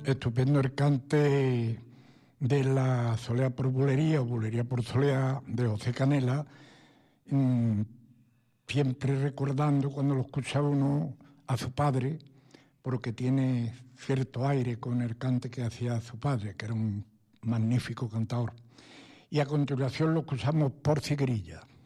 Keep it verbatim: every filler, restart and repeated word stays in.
estupendo el cante de la Soleá por Bulería o Bulería por Soleá de José Canela, mmm, siempre recordando cuando lo escuchaba uno a su padre, porque tiene cierto aire con el cante que hacía su padre, que era un magnífico cantador. Y a continuación lo escuchamos por Cigrilla.